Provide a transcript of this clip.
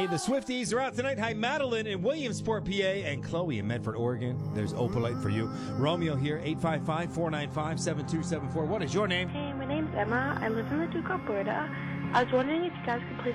Hey, the Swifties are out tonight. Hi, Madeline in Williamsport, PA, and Chloe in Medford, Oregon. There's Opalite for you. Romeo here, 855-495-7274. What is your name? Hey, my name's Emma. I live in Leduc, Alberta. I was wondering if you guys could play